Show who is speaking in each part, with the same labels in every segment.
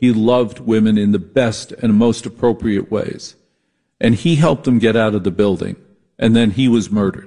Speaker 1: He loved women in the best and most appropriate ways. And he helped them get out of the building, and then he was murdered.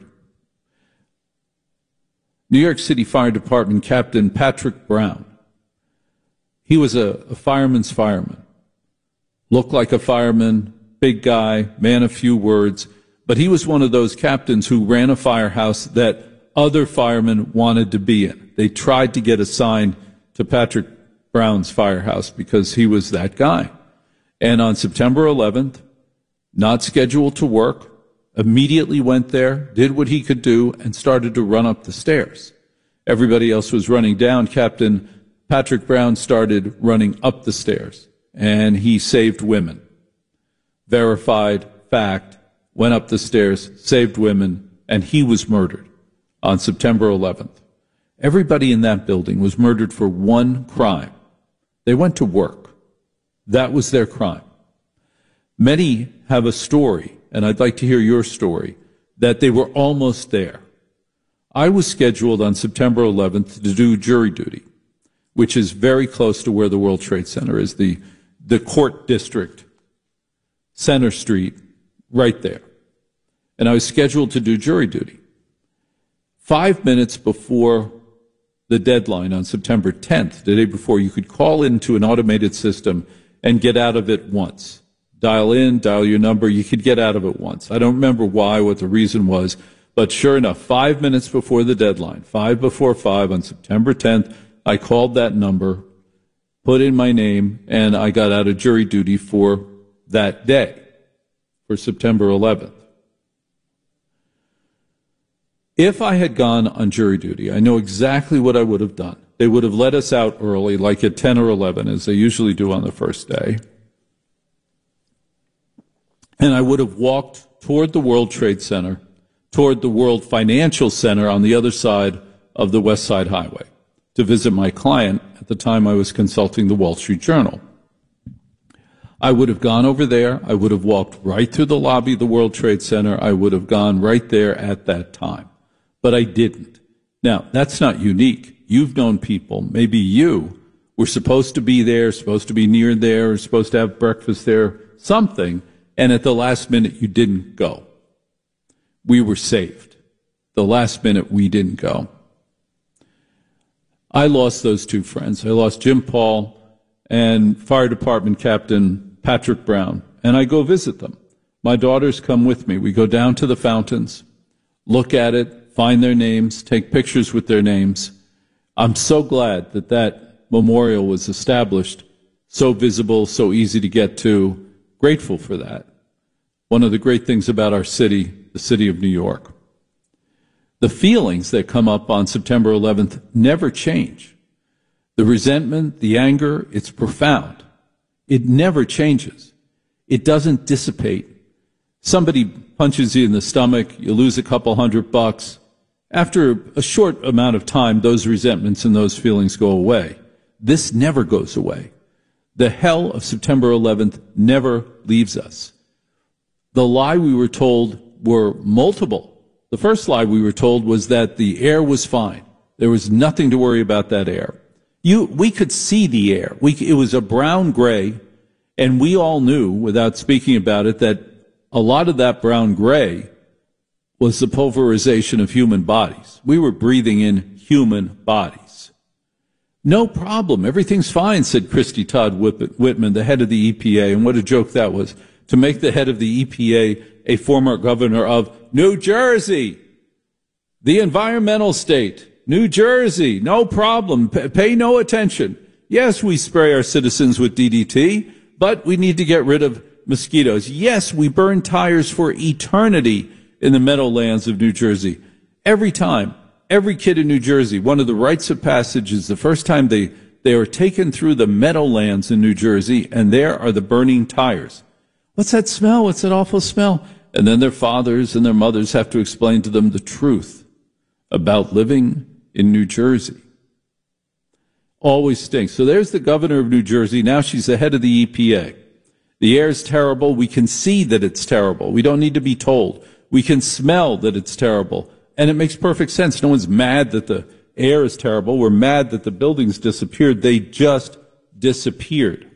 Speaker 1: New York City Fire Department Captain Patrick Brown. He was a fireman's fireman. Looked like a fireman, big guy, man of few words, but he was one of those captains who ran a firehouse that other firemen wanted to be in. They tried to get assigned to Patrick Brown's firehouse because he was that guy. And on September 11th, not scheduled to work, immediately went there, did what he could do, and started to run up the stairs. Everybody else was running down. Captain Patrick Brown started running up the stairs, and he saved women. Verified fact, went up the stairs, saved women, and he was murdered on September 11th. Everybody in that building was murdered for one crime. They went to work. That was their crime. Many have a story, and I'd like to hear your story, that they were almost there. I was scheduled on September 11th to do jury duty, which is very close to where the World Trade Center is, the court district, Center Street, right there. And I was scheduled to do jury duty. 5 minutes before the deadline on September 10th, the day before, you could call into an automated system and get out of it once. Dial in, dial your number, you could get out of it once. I don't remember why, what the reason was, but sure enough, 5 minutes before the deadline, 5 before 5 on September 10th, I called that number, put in my name, and I got out of jury duty for that day, for September 11th. If I had gone on jury duty, I know exactly what I would have done. They would have let us out early, like at 10 or 11, as they usually do on the first day. And I would have walked toward the World Trade Center, toward the World Financial Center on the other side of the West Side Highway to visit my client. At the time, I was consulting the Wall Street Journal. I would have gone over there. I would have walked right through the lobby of the World Trade Center. I would have gone right there at that time. But I didn't. Now, that's not unique. You've known people, maybe you were supposed to be there, supposed to be near there, or supposed to have breakfast there, something, and at the last minute you didn't go. We were saved. The last minute we didn't go. I lost those two friends. I lost Jim Paul and Fire Department Captain Patrick Brown, and I go visit them. My daughters come with me. We go down to the fountains, look at it, find their names, take pictures with their names. I'm so glad that that memorial was established, so visible, so easy to get to. Grateful for that. One of the great things about our city, the city of New York. The feelings that come up on September 11th never change. The resentment, the anger, it's profound. It never changes. It doesn't dissipate. Somebody punches you in the stomach, you lose a couple $100. After a short amount of time, those resentments and those feelings go away. This never goes away. The hell of September 11th never leaves us. The lie we were told were multiple. The first lie we were told was that the air was fine. There was nothing to worry about that air. We could see the air. It was a brown gray, and we all knew, without speaking about it, that a lot of that brown gray was the pulverization of human bodies. We were breathing in human bodies. No problem. Everything's fine, said Christy Todd Whitman, the head of the EPA. And what a joke that was, to make the head of the EPA a former governor of New Jersey, the environmental state. New Jersey, no problem. Pay no attention. Yes, we spray our citizens with DDT, but we need to get rid of mosquitoes. Yes, we burn tires for eternity in the meadowlands of New Jersey. Every time, every kid in New Jersey, one of the rites of passage is the first time they are taken through the meadowlands in New Jersey, and there are the burning tires. What's that smell? What's that awful smell? And then their fathers and their mothers have to explain to them the truth about living in New Jersey. Always stinks. So there's the governor of New Jersey. Now she's the head of the EPA. The air is terrible. We can see that it's terrible. We don't need to be told. We can smell that it's terrible. And it makes perfect sense. No one's mad that the air is terrible. We're mad that the buildings disappeared. They just disappeared.